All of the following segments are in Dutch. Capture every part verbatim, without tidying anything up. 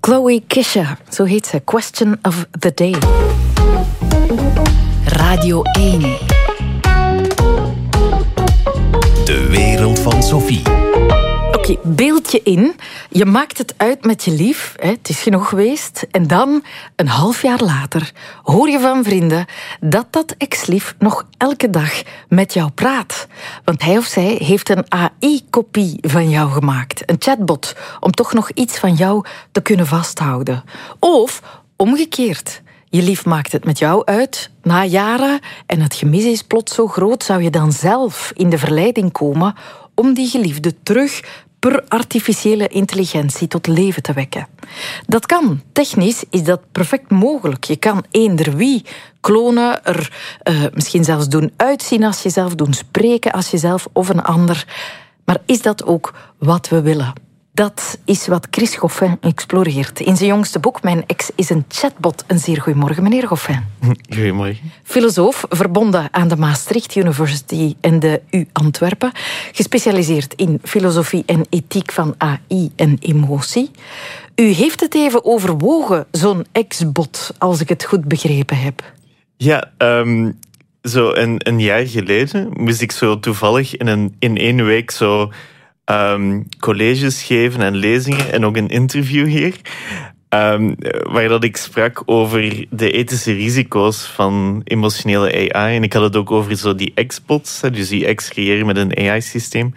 Chloe Kisha, zo heet ze. Question of the Day. Radio één. De wereld van Sophie. Oké, okay, beeld je in. Je maakt het uit met je lief. Hè, het is genoeg geweest. En dan, een half jaar later, hoor je van vrienden dat dat ex-lief nog elke dag met jou praat. Want hij of zij heeft een A I-kopie van jou gemaakt. Een chatbot, om toch nog iets van jou te kunnen vasthouden. Of omgekeerd. Je lief maakt het met jou uit, na jaren, en het gemis is plots zo groot, zou je dan zelf in de verleiding komen om die geliefde terug per artificiële intelligentie tot leven te wekken. Dat kan. Technisch is dat perfect mogelijk. Je kan eender wie klonen, er uh, misschien zelfs doen uitzien als jezelf, doen spreken als jezelf of een ander. Maar is dat ook wat we willen? Dat is wat Chris Goffin exploreert. In zijn jongste boek Mijn ex is een chatbot. Een zeer goedemorgen, meneer Goffin. Goedemorgen. Filosoof, verbonden aan de Maastricht University en de U Antwerpen. Gespecialiseerd in filosofie en ethiek van A I en emotie. U heeft het even overwogen, zo'n ex-bot, als ik het goed begrepen heb. Ja, um, zo een, een jaar geleden moest ik zo toevallig in, een, in één week zo... Um, colleges geven en lezingen en ook een interview hier, um, waar dat ik sprak over de ethische risico's van emotionele A I. En ik had het ook over zo die ex-bots, dus die ex creëren met een A I-systeem.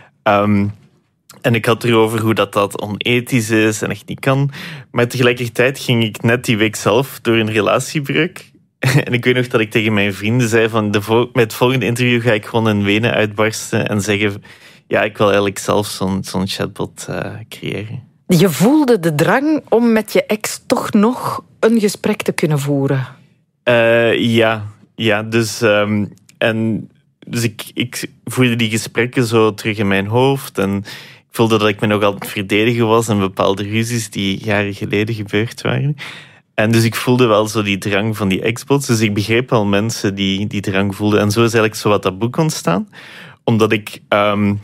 Um, en ik had erover hoe dat, dat onethisch is en echt niet kan. Maar tegelijkertijd ging ik net die week zelf door een relatiebreuk. En ik weet nog dat ik tegen mijn vrienden zei van de vo- met het volgende interview ga ik gewoon in wenen uitbarsten en zeggen... Ja, ik wil eigenlijk zelf zo'n, zo'n chatbot uh, creëren. Je voelde de drang om met je ex toch nog een gesprek te kunnen voeren? Uh, ja, ja, dus, um, en, dus ik, ik voerde die gesprekken zo terug in mijn hoofd. En ik voelde dat ik me nog aan het verdedigen was aan bepaalde ruzies die jaren geleden gebeurd waren. En dus ik voelde wel zo die drang van die ex-bots. Dus ik begreep al mensen die die drang voelden. En zo is eigenlijk zo wat dat boek ontstaan. Omdat ik... Um,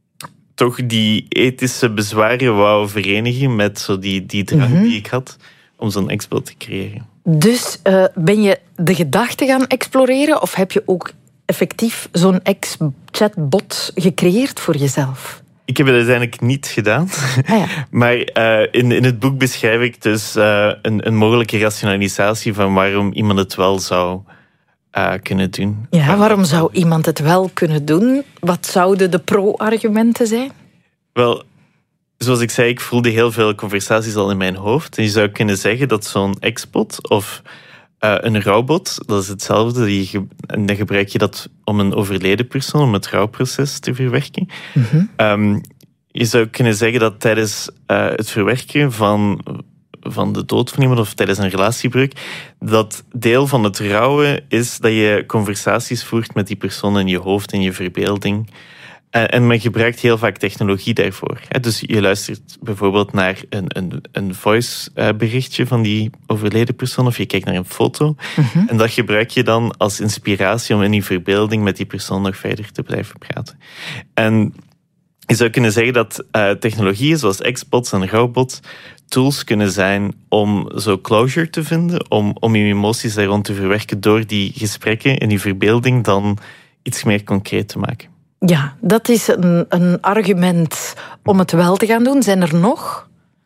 toch die ethische bezwaren wou verenigen met zo die, die drang mm-hmm. die ik had om zo'n ex-bot te creëren. Dus uh, ben je de gedachte gaan exploreren of heb je ook effectief zo'n ex-chatbot gecreëerd voor jezelf? Ik heb het uiteindelijk niet gedaan. Ah, ja. Maar uh, in, in het boek beschrijf ik dus uh, een, een mogelijke rationalisatie van waarom iemand het wel zou... Uh, kunnen doen. Ja, waarom zou iemand het wel kunnen doen? Wat zouden de pro-argumenten zijn? Wel, zoals ik zei, ik voelde heel veel conversaties al in mijn hoofd. En je zou kunnen zeggen dat zo'n ex-bot of uh, een rouwbot, dat is hetzelfde. Die ge- en dan gebruik je dat om een overleden persoon, om het rouwproces te verwerken. Mm-hmm. Um, je zou kunnen zeggen dat tijdens uh, het verwerken van... van de dood van iemand of tijdens een relatiebreuk, dat deel van het rouwen is dat je conversaties voert met die persoon in je hoofd, in je verbeelding. En men gebruikt heel vaak technologie daarvoor. Dus je luistert bijvoorbeeld naar een, een, een voice-berichtje van die overleden persoon of je kijkt naar een foto. Mm-hmm. En dat gebruik je dan als inspiratie om in je verbeelding met die persoon nog verder te blijven praten. En je zou kunnen zeggen dat uh, technologieën zoals ex-bots en rouwbots tools kunnen zijn om zo closure te vinden, om, om je emoties daar rond te verwerken door die gesprekken en die verbeelding dan iets meer concreet te maken. Ja, dat is een, een argument om het wel te gaan doen. Zijn er nog?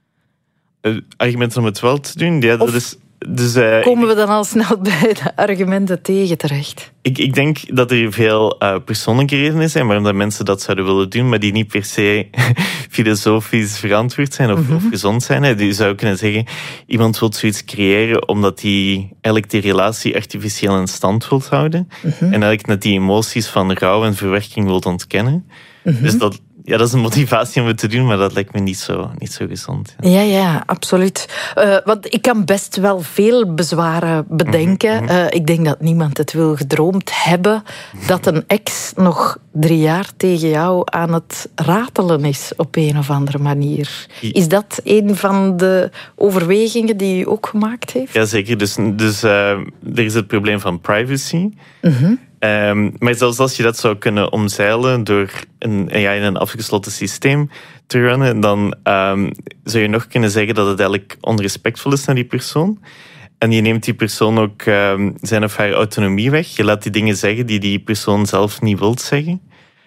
Uh, argumenten om het wel te doen? Ja, dat is... Dus, uh, komen we dan al snel bij de argumenten tegen terecht? Ik, ik denk dat er veel uh, persoonlijke redenen zijn waarom dat mensen dat zouden willen doen, maar die niet per se filosofisch verantwoord zijn of, mm-hmm. of gezond zijn. Je zou kunnen zeggen, iemand wil zoiets creëren omdat hij eigenlijk die relatie artificieel in stand wil houden. Mm-hmm. En eigenlijk net die emoties van rouw en verwerking wil ontkennen. Mm-hmm. Dus dat... Ja, dat is een motivatie om het te doen, maar dat lijkt me niet zo, niet zo gezond. Ja, ja, ja absoluut. Uh, want ik kan best wel veel bezwaren bedenken. Mm-hmm. Uh, ik denk dat niemand het wil gedroomd hebben dat een ex nog drie jaar tegen jou aan het ratelen is op een of andere manier. Is dat een van de overwegingen die u ook gemaakt heeft? Jazeker. Dus, dus uh, er is het probleem van privacy. Mm-hmm. Um, maar zelfs als je dat zou kunnen omzeilen door een, ja, in een afgesloten systeem te runnen, dan um, zou je nog kunnen zeggen dat het eigenlijk onrespectvol is naar die persoon. En je neemt die persoon ook um, zijn of haar autonomie weg. Je laat die dingen zeggen die die persoon zelf niet wil zeggen.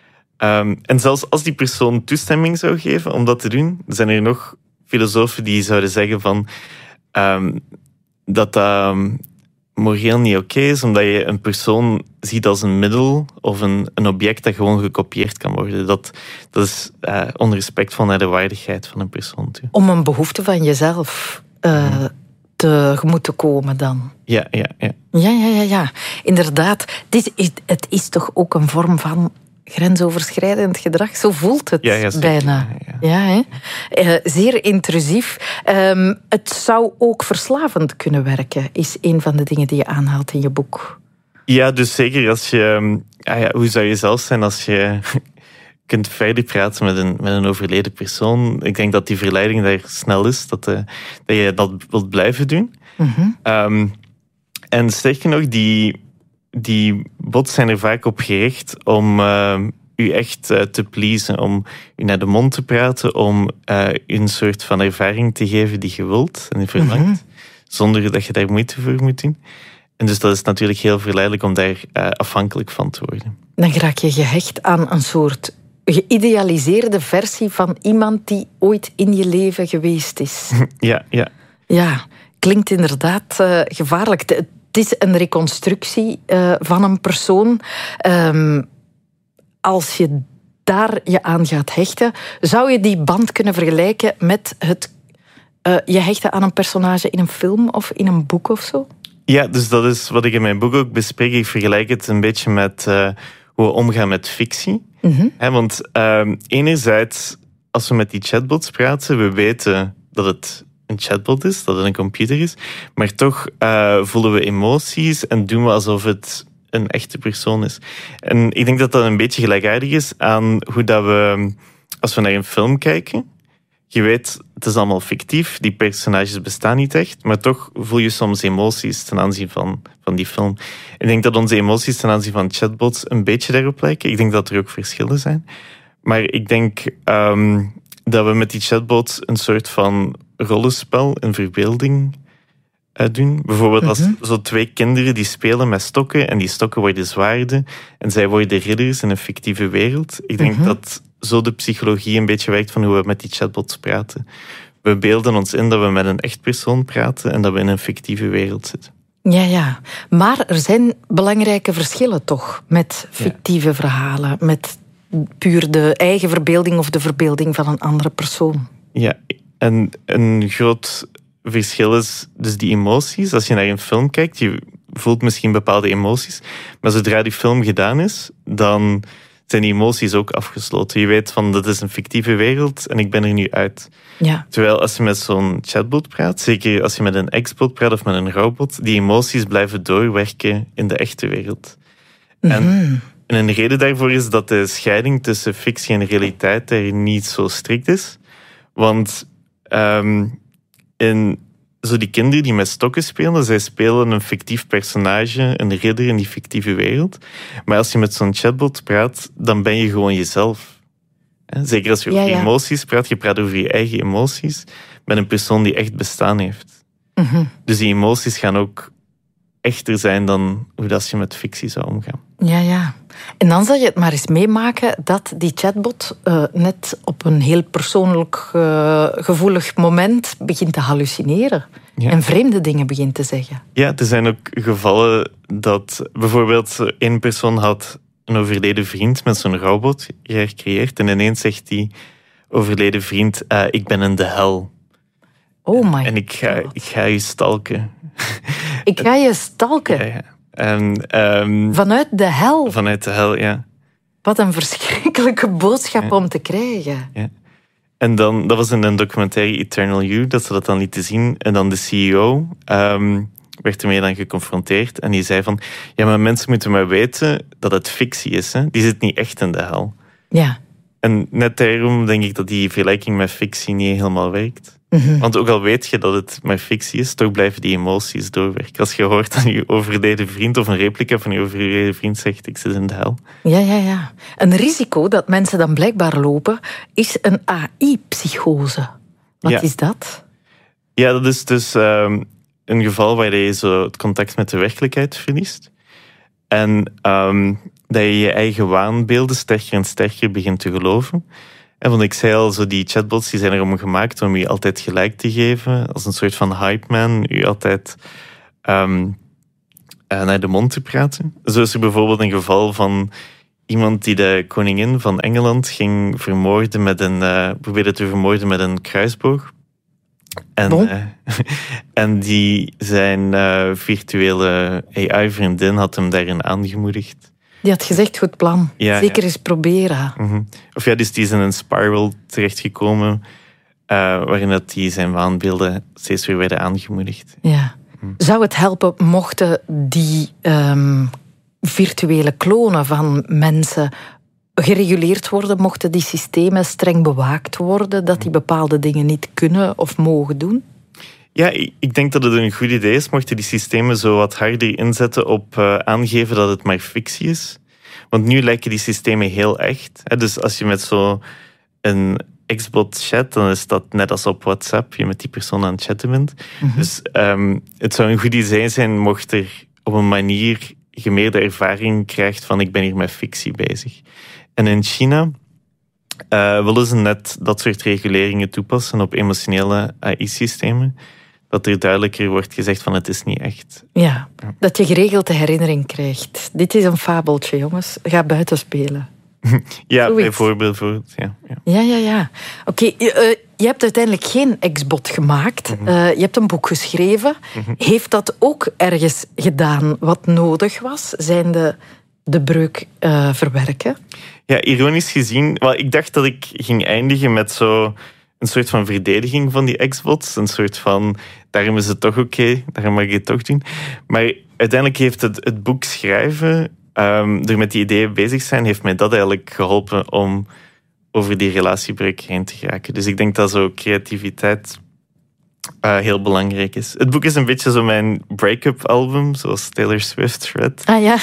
Um, en zelfs als die persoon toestemming zou geven om dat te doen, zijn er nog filosofen die zouden zeggen van um, dat dat um, moreel niet oké is, omdat je een persoon ziet als een middel of een, een object dat gewoon gekopieerd kan worden. Dat, dat is uh, onrespectvol naar de waardigheid van een persoon toe. Om een behoefte van jezelf uh, hmm. tegemoet te komen dan. Ja, ja, ja. Ja, ja, ja, ja. Inderdaad. Het is, het is toch ook een vorm van grensoverschrijdend gedrag. Zo voelt het ja, ja, bijna. Ja, ja. Ja, hè? Uh, zeer intrusief. Um, het zou ook verslavend kunnen werken, is een van de dingen die je aanhaalt in je boek. Ja, dus zeker als je... Ah ja, hoe zou je zelf zijn als je kunt verder praten met een, met een overleden persoon? Ik denk dat die verleiding daar snel is, dat, uh, dat je dat wilt blijven doen. Mm-hmm. Um, en sterker nog, die... Die bots zijn er vaak op gericht om uh, u echt uh, te pleasen, om u naar de mond te praten, om uh, u een soort van ervaring te geven die je wilt en verlangt, mm-hmm. zonder dat je daar moeite voor moet doen. En dus dat is natuurlijk heel verleidelijk om daar uh, afhankelijk van te worden. Dan raak je gehecht aan een soort geïdealiseerde versie van iemand die ooit in je leven geweest is. Ja, ja. Ja, klinkt inderdaad uh, gevaarlijk. Het is een reconstructie uh, van een persoon. Um, als je daar je aan gaat hechten, zou je die band kunnen vergelijken met het uh, je hechten aan een personage in een film of in een boek of zo? Ja, dus dat is wat ik in mijn boek ook bespreek. Ik vergelijk het een beetje met uh, hoe we omgaan met fictie. Mm-hmm. He, want uh, enerzijds, als we met die chatbots praten, we weten dat het een chatbot is, dat het een computer is, maar toch uh, voelen we emoties en doen we alsof het een echte persoon is. En ik denk dat dat een beetje gelijkaardig is aan hoe dat we, als we naar een film kijken, je weet, het is allemaal fictief, die personages bestaan niet echt, maar toch voel je soms emoties ten aanzien van, van die film. Ik denk dat onze emoties ten aanzien van chatbots een beetje daarop lijken. Ik denk dat er ook verschillen zijn. Maar ik denk um, dat we met die chatbots een soort van rollenspel, een verbeelding uh, doen. Bijvoorbeeld als mm-hmm. zo twee kinderen die spelen met stokken en die stokken worden zwaarden en zij worden ridders in een fictieve wereld. Ik denk mm-hmm. dat zo de psychologie een beetje werkt van hoe we met die chatbots praten. We beelden ons in dat we met een echt persoon praten en dat we in een fictieve wereld zitten. Ja, ja. Maar er zijn belangrijke verschillen toch met fictieve ja. verhalen, met puur de eigen verbeelding of de verbeelding van een andere persoon. Ja, en een groot verschil is dus die emoties. Als je naar een film kijkt, je voelt misschien bepaalde emoties, maar zodra die film gedaan is, dan zijn die emoties ook afgesloten. Je weet van, dat is een fictieve wereld en ik ben er nu uit. Ja. Terwijl als je met zo'n chatbot praat, zeker als je met een ex-bot praat of met een robot, die emoties blijven doorwerken in de echte wereld. Mm-hmm. En, en een reden daarvoor is dat de scheiding tussen fictie en realiteit er niet zo strikt is. Want um, in zo die kinderen die met stokken spelen, zij spelen een fictief personage, een ridder in die fictieve wereld. Maar als je met zo'n chatbot praat, dan ben je gewoon jezelf. Zeker als je over ja, ja. emoties praat, je praat over je eigen emoties met een persoon die echt bestaan heeft. Mm-hmm. Dus die emoties gaan ook echter zijn dan hoe dat je met fictie zou omgaan. Ja, ja. En dan zal je het maar eens meemaken dat die chatbot uh, net op een heel persoonlijk uh, gevoelig moment begint te hallucineren. Ja. En vreemde dingen begint te zeggen. Ja, er zijn ook gevallen dat bijvoorbeeld één persoon had een overleden vriend met zo'n robot gecreëerd en ineens zegt die overleden vriend, uh, ik ben in de hel. Oh my En ik ga, God. ik ga je stalken. Ik ga je stalken? Ja, ja. En, um, vanuit de hel? Vanuit de hel, ja. Wat een verschrikkelijke boodschap ja. om te krijgen. Ja. En dan, dat was in een documentaire Eternal You, dat ze dat dan lieten zien. En dan de C E O um, werd ermee dan geconfronteerd. En die zei van, ja, maar mensen moeten maar weten dat het fictie is. Hè? Die zit niet echt in de hel. Ja. En net daarom denk ik dat die vergelijking met fictie niet helemaal werkt. Mm-hmm. Want ook al weet je dat het maar fictie is, toch blijven die emoties doorwerken. Als je hoort dat je overleden vriend of een replica van je overleden vriend zegt, ik zit in de hel. Ja, ja, ja. Een risico dat mensen dan blijkbaar lopen, is een A I-psychose. Wat ja. is dat? Ja, dat is dus um, een geval waar je zo het contact met de werkelijkheid verliest. En um, dat je je eigen waanbeelden sterker en sterker begint te geloven. En want ik zei al, zo die chatbots die zijn erom gemaakt om je altijd gelijk te geven. Als een soort van hype man. Je altijd um, uh, naar de mond te praten. Zo is er bijvoorbeeld een geval van iemand die de koningin van Engeland ging vermoorden met een, uh, probeerde te vermoorden met een kruisboog. En, bon. uh, en die zijn uh, virtuele A I-vriendin had hem daarin aangemoedigd. Die had gezegd, goed plan. Ja, Zeker ja. eens proberen. Mm-hmm. Of ja, dus die is in een spiral terechtgekomen, uh, waarin dat die zijn waanbeelden steeds weer werden aangemoedigd. Ja. Mm. Zou het helpen mochten die um, virtuele klonen van mensen gereguleerd worden, mochten die systemen streng bewaakt worden, dat die bepaalde dingen niet kunnen of mogen doen? Ja, ik denk dat het een goed idee is mochten die systemen zo wat harder inzetten op uh, aangeven dat het maar fictie is. Want nu lijken die systemen heel echt. Hè? Dus als je met zo'n X-bot chat, dan is dat net als op WhatsApp, je met die persoon aan het chatten bent. Mm-hmm. Dus um, het zou een goed idee zijn mocht er op een manier je meer de ervaring krijgt van ik ben hier met fictie bezig. En in China uh, willen ze net dat soort reguleringen toepassen op emotionele A I-systemen. Dat er duidelijker wordt gezegd van het is niet echt. Ja, ja. Dat je geregeld de herinnering krijgt. Dit is een fabeltje, jongens. Ga buiten spelen. Ja, Zoiets. bijvoorbeeld. Voor, ja, ja. ja, ja, ja. Oké, okay, uh, je hebt uiteindelijk geen X-bot gemaakt. Mm-hmm. Uh, je hebt een boek geschreven. Mm-hmm. Heeft dat ook ergens gedaan wat nodig was? Zijn de, de breuk uh, verwerken? Ja, ironisch gezien. Wel, ik dacht dat ik ging eindigen met zo een soort van verdediging van die X-bots. Een soort van, daarom is het toch oké, okay, daarom mag ik het toch doen. Maar uiteindelijk heeft het, het boek schrijven, um, door met die ideeën bezig zijn, heeft mij dat eigenlijk geholpen om over die relatiebreuk heen te geraken. Dus ik denk dat zo creativiteit uh, heel belangrijk is. Het boek is een beetje zo mijn break-up album, zoals Taylor Swift Red. Ah ja.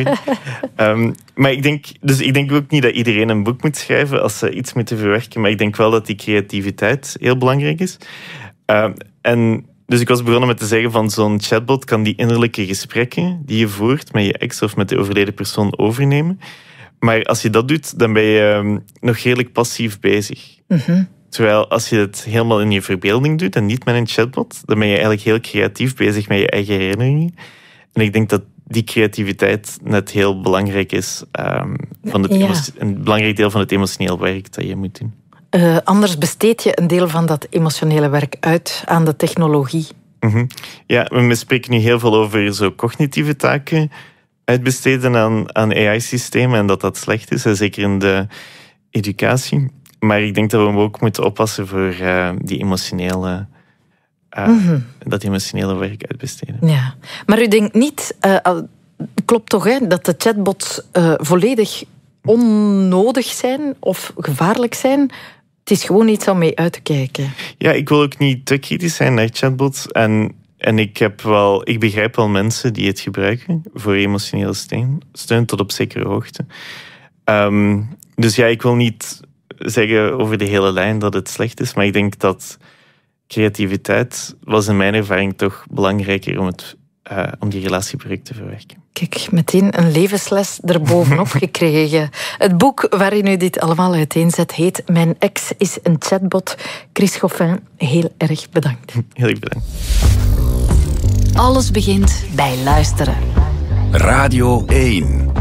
um, maar ik denk, dus ik denk ook niet dat iedereen een boek moet schrijven als ze iets moeten verwerken, maar ik denk wel dat die creativiteit heel belangrijk is. Uh, en dus ik was begonnen met te zeggen van zo'n chatbot kan die innerlijke gesprekken die je voert met je ex of met de overleden persoon overnemen. Maar als je dat doet, dan ben je um, nog redelijk passief bezig. Mm-hmm. Terwijl als je het helemaal in je verbeelding doet en niet met een chatbot, dan ben je eigenlijk heel creatief bezig met je eigen herinneringen. En ik denk dat die creativiteit net heel belangrijk is. Um, van het ja. emo- een belangrijk deel van het emotioneel werk dat je moet doen. Uh, anders besteed je een deel van dat emotionele werk uit aan de technologie. Mm-hmm. Ja, we spreken nu heel veel over zo cognitieve taken uitbesteden aan, aan A I-systemen en dat dat slecht is, zeker in de educatie. Maar ik denk dat we ook moeten oppassen voor uh, die emotionele, uh, mm-hmm. dat emotionele werk uitbesteden. Ja, maar u denkt niet, uh, klopt toch, hè, dat de chatbots uh, volledig onnodig zijn of gevaarlijk zijn? Het is gewoon iets om mee uit te kijken. Ja, ik wil ook niet te kritisch zijn naar chatbots. En, en ik, heb wel, ik begrijp wel mensen die het gebruiken voor emotionele steun, steun tot op zekere hoogte. Um, dus ja, ik wil niet zeggen over de hele lijn dat het slecht is, maar ik denk dat creativiteit was in mijn ervaring toch belangrijker om, het, uh, om die relatiebreuk te verwerken. Kijk, meteen een levensles erbovenop gekregen. Het boek waarin u dit allemaal uiteenzet heet Mijn ex is een chatbot. Chris Goffin, heel erg bedankt. Heel erg bedankt. Alles begint bij luisteren. Radio één.